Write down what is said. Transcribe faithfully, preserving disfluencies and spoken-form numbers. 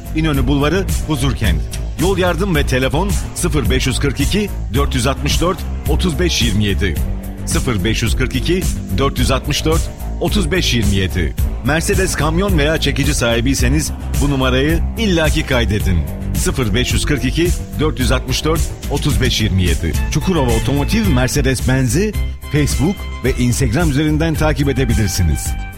İnönü Bulvarı, Huzurkent. Yol yardım ve telefon sıfır beş kırk iki dört altı dört otuz beş yirmi yedi. sıfır beş kırk iki dört altı dört otuz beş yirmi yedi. Mercedes kamyon veya çekici sahibiyseniz bu numarayı illaki kaydedin. sıfır beş kırk iki dört altı dört otuz beş yirmi yedi. Çukurova Otomotiv Mercedes-Benz'i Facebook ve Instagram üzerinden takip edebilirsiniz.